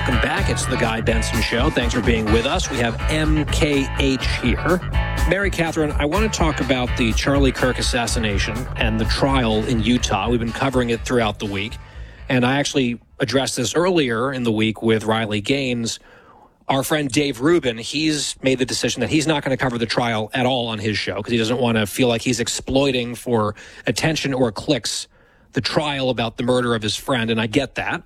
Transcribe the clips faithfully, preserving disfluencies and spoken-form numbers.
Welcome back. It's the Guy Benson Show. Thanks for being with us. We have M K H here. Mary Catherine, I want to talk about the Charlie Kirk assassination and the trial in Utah. We've been covering it throughout the week. And I actually addressed this earlier in the week with Riley Gaines. Our friend Dave Rubin, he's made the decision that he's not going to cover the trial at all on his show because he doesn't want to feel like he's exploiting for attention or clicks the trial about the murder of his friend, and I get that.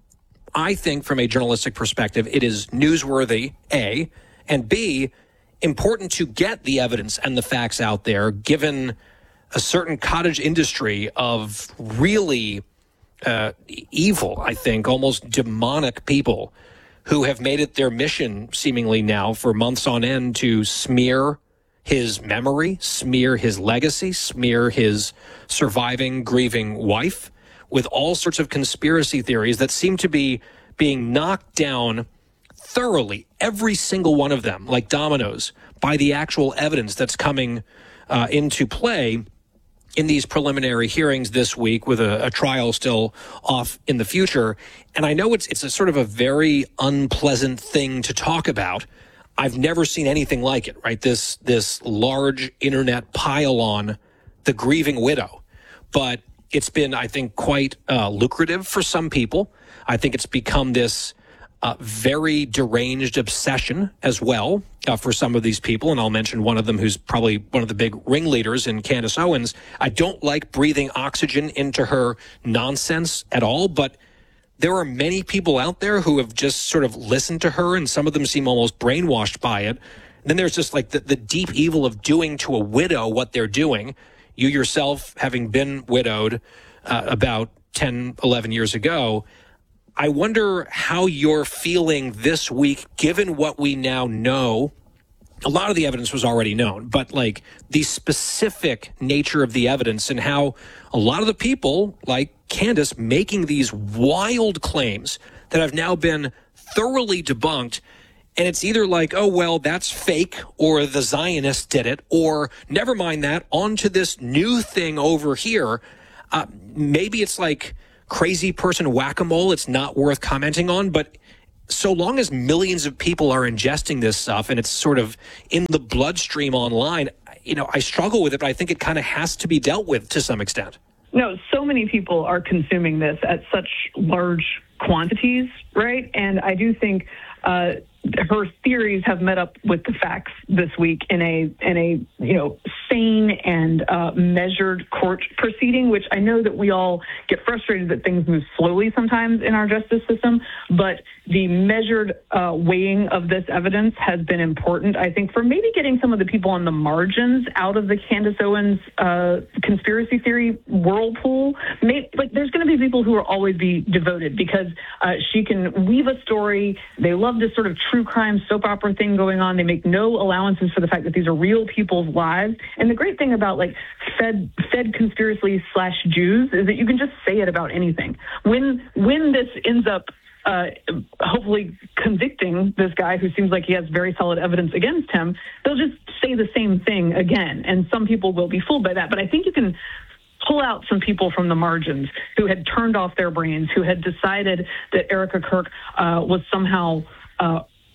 I think from a journalistic perspective, it is newsworthy, A, and B, important to get the evidence and the facts out there, given a certain cottage industry of really uh, evil, I think, almost demonic people who have made it their mission, seemingly now, for months on end to smear his memory, smear his legacy, smear his surviving, grieving wife, with all sorts of conspiracy theories that seem to be being knocked down thoroughly, every single one of them, like dominoes, by the actual evidence that's coming uh, into play in these preliminary hearings this week, with a, a trial still off in the future. And I know it's it's a sort of a very unpleasant thing to talk about. I've never seen anything like it, right? This this large internet pile on the grieving widow. But it's been, I think, quite uh, lucrative for some people. I think it's become this uh, very deranged obsession as well uh, for some of these people. And I'll mention one of them who's probably one of the big ringleaders in Candace Owens. I don't like breathing oxygen into her nonsense at all, but there are many people out there who have just sort of listened to her, and some of them seem almost brainwashed by it. And then there's just like the, the deep evil of doing to a widow what they're doing. You yourself, having been widowed uh, about ten, eleven years ago, I wonder how you're feeling this week, given what we now know. A lot of the evidence was already known, but like the specific nature of the evidence and how a lot of the people, like Candace, making these wild claims that have now been thoroughly debunked. And it's either like, oh, well, that's fake, or the Zionists did it, or never mind that, on to this new thing over here. Uh, maybe it's like crazy person whack-a-mole. It's not worth commenting on, but so long as millions of people are ingesting this stuff and it's sort of in the bloodstream online, you know, I struggle with it, but I think it kind of has to be dealt with to some extent. No, so many people are consuming this at such large quantities, right? And I do think uh, her theories have met up with the facts this week in a in a you know sane and uh, measured court proceeding, which I know that we all get frustrated that things move slowly sometimes in our justice system, but the measured uh, weighing of this evidence has been important, I think, for maybe getting some of the people on the margins out of the Candace Owens uh, conspiracy theory whirlpool. Maybe, like, there's going to be people who will always be devoted because uh, she can weave a story. They love this sort of true crime soap opera thing going on. They make no allowances for the fact that these are real people's lives. And the great thing about like Fed Fed conspiracy slash Jews is that you can just say it about anything. When when this ends up uh, hopefully convicting this guy who seems like he has very solid evidence against him, they'll just say the same thing again. And some people will be fooled by that. But I think you can pull out some people from the margins who had turned off their brains, who had decided that Erica Kirk uh, was somehow uh,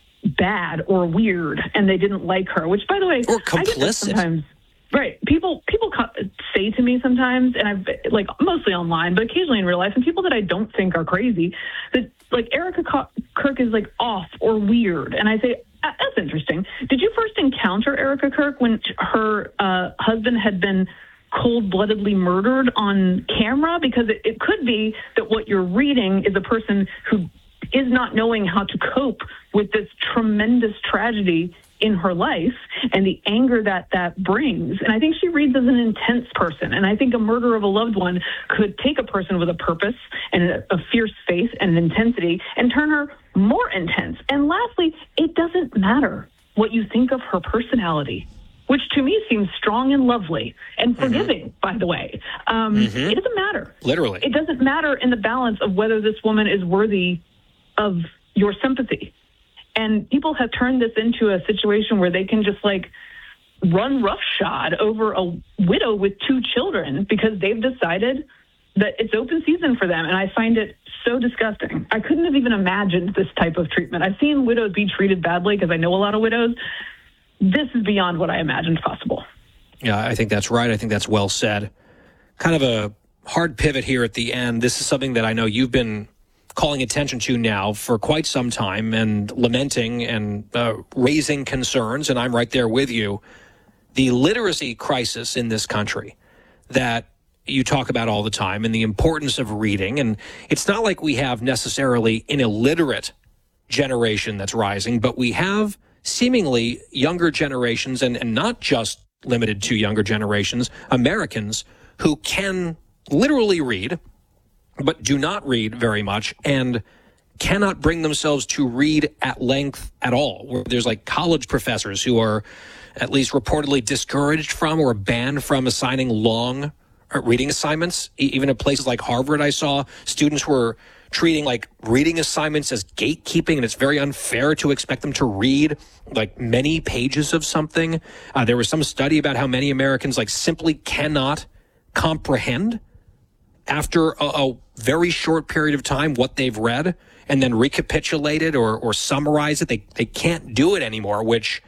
bad or weird, and they didn't like her, which, by the way, or complicit. I get that sometimes. Right. People people say to me sometimes, and I've like mostly online, but occasionally in real life, and people that I don't think are crazy, that like Erica Kirk is like off or weird. And I say, that's interesting. Did you first encounter Erica Kirk when her uh, husband had been cold-bloodedly murdered on camera? Because it, it could be that what you're reading is a person who is not knowing how to cope with this tremendous tragedy in her life and the anger that that brings. And I think she reads as an intense person. And I think a murder of a loved one could take a person with a purpose and a, a fierce faith and an intensity and turn her more intense. And lastly, it doesn't matter what you think of her personality, which to me seems strong and lovely and forgiving, mm-hmm. by the way. Um, mm-hmm. It doesn't matter. Literally. It doesn't matter in the balance of whether this woman is worthy of your sympathy. And people have turned this into a situation where they can just like run roughshod over a widow with two children because they've decided that it's open season for them. And I find it so disgusting. I couldn't have even imagined this type of treatment. I've seen widows be treated badly because I know a lot of widows. This is beyond what I imagined possible. Yeah, I think that's right. I think that's well said. Kind of a hard pivot here at the end. This is something that I know you've been calling attention to now for quite some time and lamenting and uh, raising concerns, and I'm right there with you. The literacy crisis in this country that you talk about all the time, and the importance of reading. And it's not like we have necessarily an illiterate generation that's rising, but we have seemingly younger generations, and, and not just limited to younger generations, Americans who can literally read, but do not read very much and cannot bring themselves to read at length at all. Where there's like college professors who are at least reportedly discouraged from or banned from assigning long reading assignments. Even at places like Harvard, I saw students were treating like reading assignments as gatekeeping, and it's very unfair to expect them to read like many pages of something. Uh, there was some study about how many Americans like simply cannot comprehend after a, a very short period of time what they've read and then recapitulate it or, or summarize it. They they can't do it anymore, which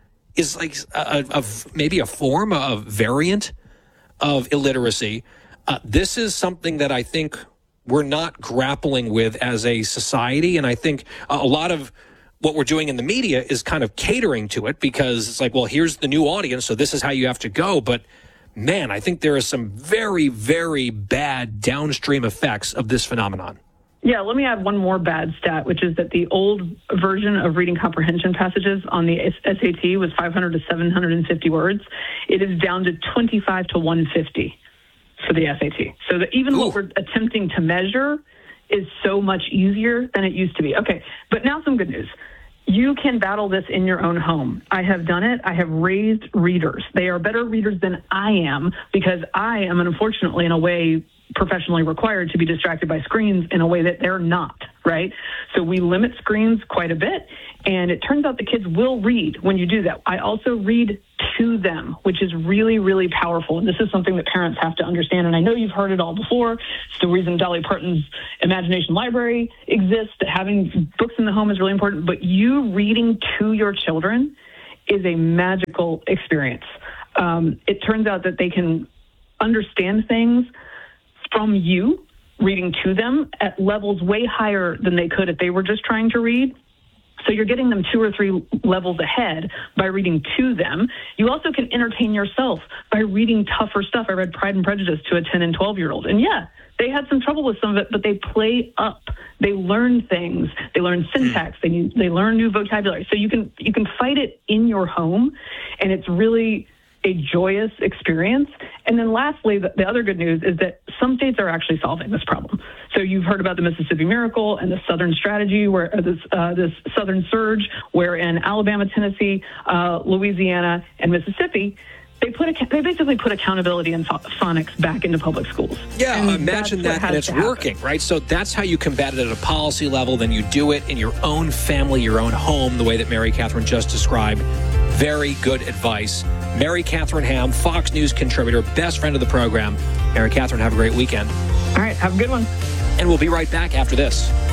is like a, a, maybe a form, a variant of illiteracy. Uh, this is something that I think we're not grappling with as a society. And I think a lot of what we're doing in the media is kind of catering to it because it's like, well, here's the new audience, so this is how you have to go. But man, I think there are some very, very bad downstream effects of this phenomenon. Yeah, let me add one more bad stat, which is that the old version of reading comprehension passages on the S A T was five hundred to seven hundred fifty words. It is down to twenty-five to one fifty for the S A T. So that even Ooh. What we're attempting to measure is so much easier than it used to be. Okay, but now some good news. You can battle this in your own home. I have done it. I have raised readers. They are better readers than I am because I am, unfortunately, in a way, professionally required to be distracted by screens in a way that they're not, right? So we limit screens quite a bit, and it turns out the kids will read when you do that. I also read to them, which is really, really powerful, and this is something that parents have to understand, and I know you've heard it all before. It's the reason Dolly Parton's Imagination Library exists, that having books in the home is really important, but you reading to your children is a magical experience. Um, it turns out that they can understand things from you reading to them at levels way higher than they could if they were just trying to read. So you're getting them two or three levels ahead by reading to them. You also can entertain yourself by reading tougher stuff. I read Pride and Prejudice to a ten and twelve year old. And yeah, they had some trouble with some of it, but they play up. They learn things. They learn syntax. They they learn new vocabulary. So you can you can fight it in your home, and it's really a joyous experience. And then lastly, the, the other good news is that some states are actually solving this problem. So you've heard about the Mississippi Miracle and the Southern Strategy, where or this uh, this Southern Surge, where in Alabama, Tennessee, uh, Louisiana, and Mississippi, they put a, they basically put accountability and phonics back into public schools. Yeah, and imagine that, and it's working, right? So that's how you combat it at a policy level. Then you do it in your own family, your own home, the way that Mary Catherine just described. Very good advice. Mary Catherine Ham, Fox News contributor, best friend of the program. Mary Catherine, have a great weekend. All right, have a good one. And we'll be right back after this.